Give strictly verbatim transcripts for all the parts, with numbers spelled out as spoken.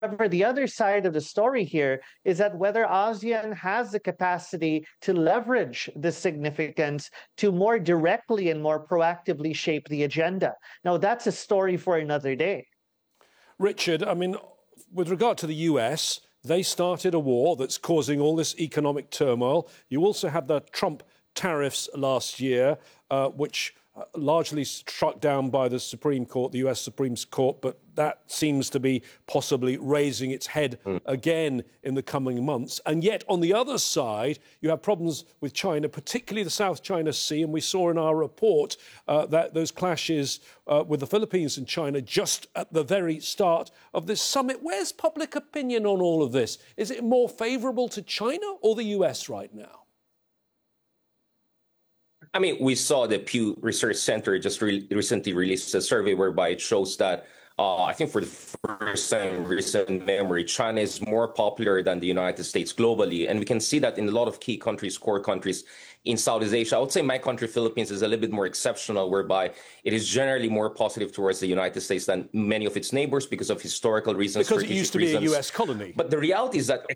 However, the other side of the story here is that whether ASEAN has the capacity to leverage this significance to more directly and more proactively shape the agenda. Now, that's a story for another day. Richard, I mean, with regard to the U S, they started a war that's causing all this economic turmoil. You also had the Trump tariffs last year, uh, which uh, largely struck down by the Supreme Court, the U S Supreme Court, but that seems to be possibly raising its head mm. again in the coming months. And yet, on the other side, you have problems with China, particularly the South China Sea, and we saw in our report uh, that those clashes uh, with the Philippines and China just at the very start of this summit. Where's public opinion on all of this? Is it more favourable to China or the U S right now? I mean, we saw the Pew Research Center just re- recently released a survey whereby it shows that, uh, I think for the first time in recent memory, China is more popular than the United States globally. And we can see that in a lot of key countries, core countries in Southeast Asia. I would say my country, Philippines, is a little bit more exceptional, whereby it is generally more positive towards the United States than many of its neighbors because of historical reasons. Because it used to be reasons. a U S colony. But the reality is that...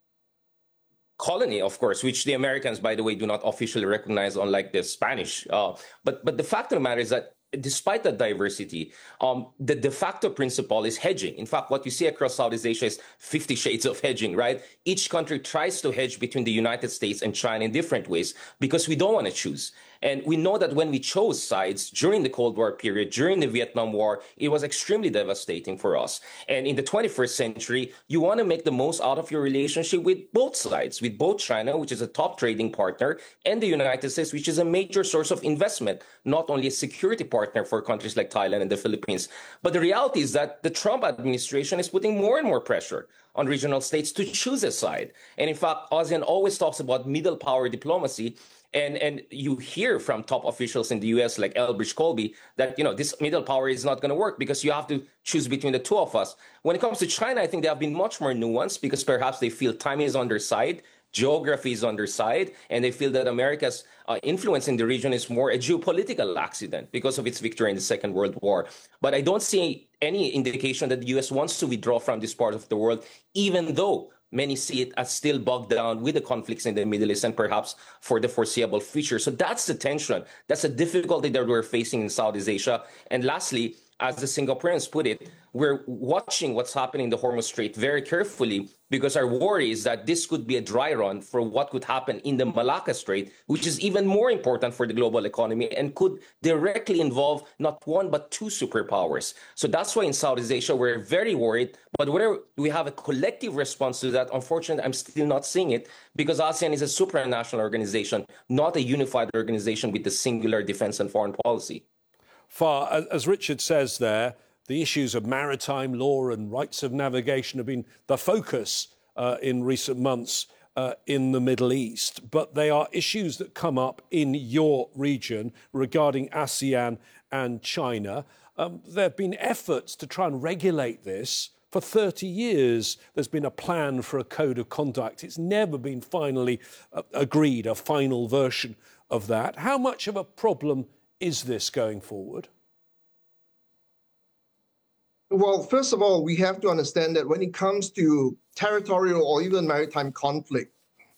colony, of course, which the Americans, by the way, do not officially recognize, unlike the Spanish. Uh, but but the fact of the matter is that despite the diversity, um, the de facto principle is hedging. In fact, what you see across Southeast Asia is fifty shades of hedging, right? Each country tries to hedge between the United States and China in different ways because we don't want to choose. And we know that when we chose sides during the Cold War period, during the Vietnam War, it was extremely devastating for us. And in the twenty-first century, you want to make the most out of your relationship with both sides, with both China, which is a top trading partner, and the United States, which is a major source of investment, not only a security partner for countries like Thailand and the Philippines. But the reality is that the Trump administration is putting more and more pressure on regional states to choose a side. And in fact, ASEAN always talks about middle power diplomacy. And and you hear from top officials in the U S like Elbridge Colby that, you know, this middle power is not going to work because you have to choose between the two of us. When it comes to China, I think they have been much more nuanced because perhaps they feel time is on their side, geography is on their side, and they feel that America's uh, influence in the region is more a geopolitical accident because of its victory in the Second World War. But I don't see any indication that the U S wants to withdraw from this part of the world, even though many see it as still bogged down with the conflicts in the Middle East and perhaps for the foreseeable future. So that's the tension. That's a difficulty that we're facing in Southeast Asia. And lastly, as the Singaporeans put it, we're watching what's happening in the Hormuz Strait very carefully because our worry is that this could be a dry run for what could happen in the Malacca Strait, which is even more important for the global economy and could directly involve not one but two superpowers. So that's why in Southeast Asia, we're very worried. But whether we have a collective response to that, unfortunately, I'm still not seeing it because ASEAN is a supranational organization, not a unified organization with a singular defense and foreign policy. Far, as Richard says there, the issues of maritime law and rights of navigation have been the focus uh, in recent months uh, in the Middle East. But they are issues that come up in your region regarding ASEAN and China. Um, there have been efforts to try and regulate this. For thirty years, there's been a plan for a code of conduct. It's never been finally uh, agreed, a final version of that. How much of a problem is this going forward? Well, first of all, we have to understand that when it comes to territorial or even maritime conflict,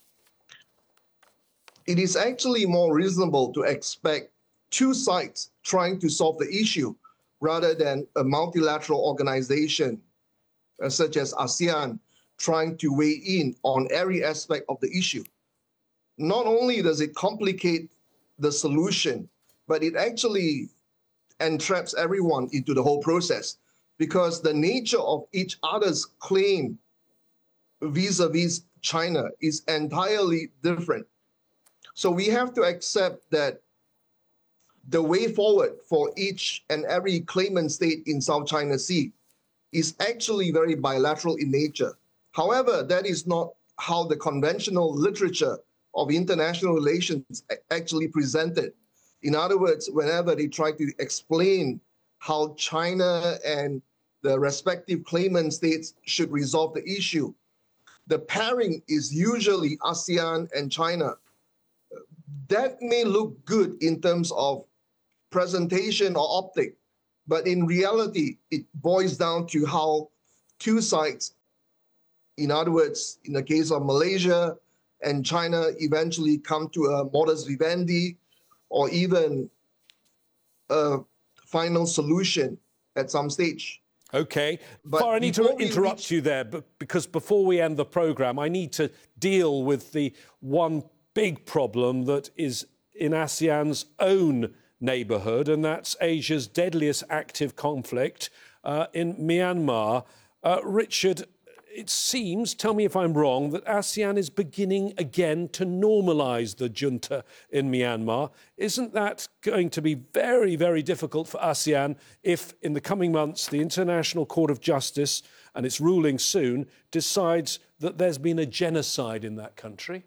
it is actually more reasonable to expect two sides trying to solve the issue rather than a multilateral organization uh, such as ASEAN trying to weigh in on every aspect of the issue. Not only does it complicate the solution, but it actually entraps everyone into the whole process because the nature of each other's claim vis-a-vis China is entirely different. So we have to accept that the way forward for each and every claimant state in South China Sea is actually very bilateral in nature. However, that is not how the conventional literature of international relations actually presented. In other words, whenever they try to explain how China and the respective claimant states should resolve the issue, the pairing is usually ASEAN and China. That may look good in terms of presentation or optic, but in reality, it boils down to how two sides, in other words, in the case of Malaysia and China, eventually come to a modus vivendi or even a final solution at some stage. OK. But Far, I need to interrupt reach... you there, but because before we end the programme, I need to deal with the one big problem that is in ASEAN's own neighbourhood, and that's Asia's deadliest active conflict uh, in Myanmar. Uh, Richard, it seems, tell me if I'm wrong, that ASEAN is beginning again to normalise the junta in Myanmar. Isn't that going to be very, very difficult for ASEAN if, in the coming months, the International Court of Justice, and its ruling soon, decides that there's been a genocide in that country?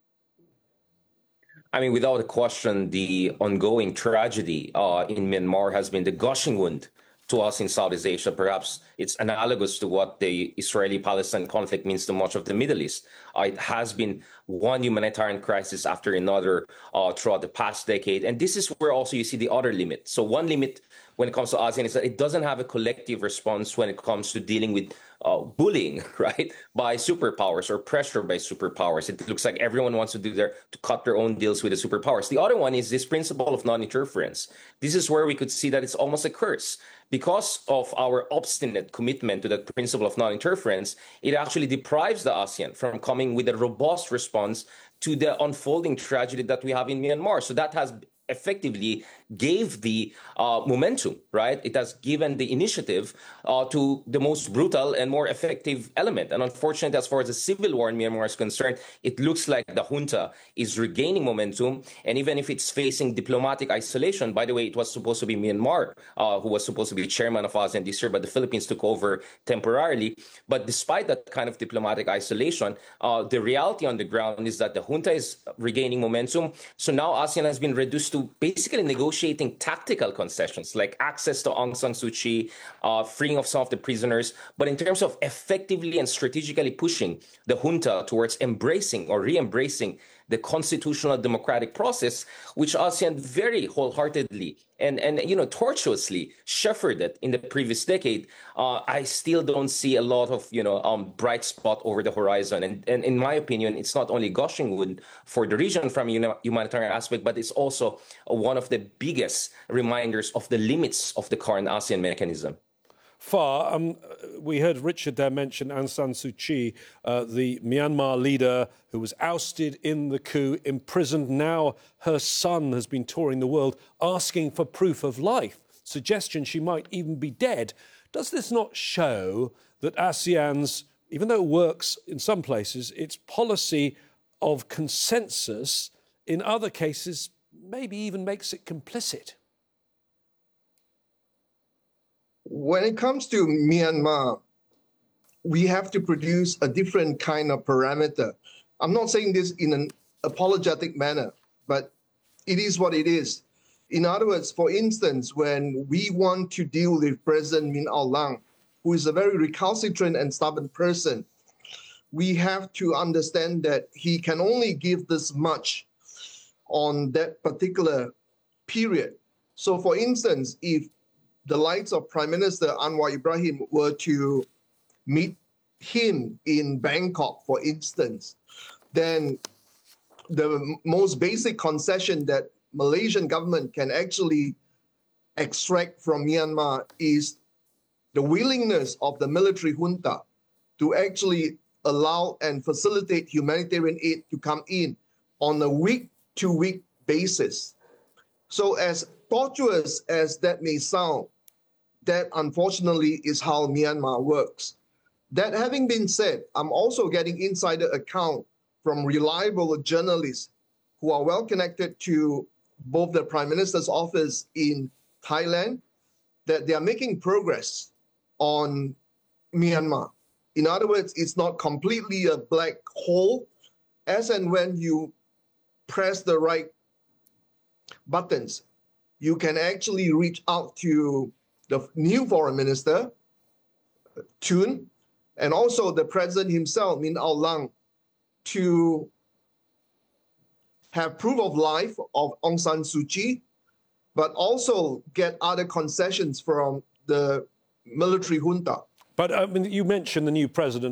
I mean, without a question, the ongoing tragedy uh, in Myanmar has been the gushing wound to us in Southeast Asia. Perhaps it's analogous to what the Israeli-Palestine conflict means to much of the Middle East. Uh, it has been one humanitarian crisis after another uh, throughout the past decade. And this is where also you see the other limit. So one limit when it comes to ASEAN is that it doesn't have a collective response when it comes to dealing with uh, bullying, right, by superpowers or pressure by superpowers. It looks like everyone wants to do their to cut their own deals with the superpowers. The other one is this principle of non-interference. This is where we could see that it's almost a curse. Because of our obstinate commitment to that principle of non-interference, it actually deprives the ASEAN from coming with a robust response to the unfolding tragedy that we have in Myanmar. So that has effectively gave the uh, momentum, right? It has given the initiative uh, to the most brutal and more effective element. And unfortunately, as far as the civil war in Myanmar is concerned, it looks like the junta is regaining momentum. And even if it's facing diplomatic isolation, by the way, it was supposed to be Myanmar uh, who was supposed to be chairman of ASEAN this year, but the Philippines took over temporarily. But despite that kind of diplomatic isolation, uh, the reality on the ground is that the junta is regaining momentum. So now ASEAN has been reduced to basically negotiating tactical concessions like access to Aung San Suu Kyi, uh, freeing of some of the prisoners. But in terms of effectively and strategically pushing the junta towards embracing or re-embracing the constitutional democratic process, which ASEAN very wholeheartedly and, and you know, tortuously shepherded in the previous decade, uh, I still don't see a lot of, you know, um, bright spot over the horizon. And, and in my opinion, it's not only gushing wood for the region from a humanitarian aspect, but it's also one of the biggest reminders of the limits of the current ASEAN mechanism. Far, um, we heard Richard there mention Aung San Suu Kyi, uh, the Myanmar leader who was ousted in the coup, imprisoned. Now her son has been touring the world asking for proof of life, suggestion she might even be dead. Does this not show that ASEAN's, even though it works in some places, its policy of consensus in other cases maybe even makes it complicit? When it comes to Myanmar, we have to produce a different kind of parameter. I'm not saying this in an apologetic manner, but it is what it is. In other words, for instance, when we want to deal with President Min Aung Hlaing, who is a very recalcitrant and stubborn person, we have to understand that he can only give this much on that particular period. So, for instance, if the likes of Prime Minister Anwar Ibrahim were to meet him in Bangkok, for instance, then the most basic concession that Malaysian government can actually extract from Myanmar is the willingness of the military junta to actually allow and facilitate humanitarian aid to come in on a week-to-week basis. So as tortuous as that may sound, that unfortunately is how Myanmar works. That having been said, I'm also getting insider account from reliable journalists who are well connected to both the Prime Minister's office in Thailand, that they are making progress on Myanmar. In other words, it's not completely a black hole. As and when you press the right buttons, you can actually reach out to the new foreign minister, Thun, and also the president himself, Min Aung Hlaing, to have proof of life of Aung San Suu Kyi, but also get other concessions from the military junta. But I mean, you mentioned the new president